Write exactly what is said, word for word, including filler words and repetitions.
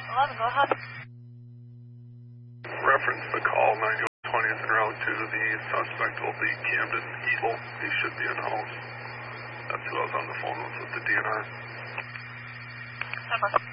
eleven, go ahead. Reference the call, ninety-one twenty is en route to the suspect will be Camden Eagle. He should be in the house. That's who I was on the phone with with the D N R. Number.